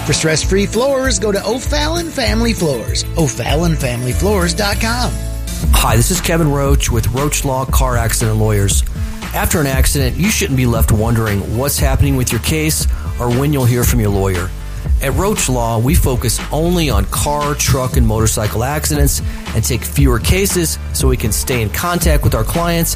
For stress-free floors, go to O'Fallon Family Floors. O'FallonFamilyFloors.com. Hi, this is Kevin Roach with Roach Law Car Accident Lawyers. After an accident, you shouldn't be left wondering what's happening with your case or when you'll hear from your lawyer. At Roach Law, we focus only on car, truck, and motorcycle accidents and take fewer cases so we can stay in contact with our clients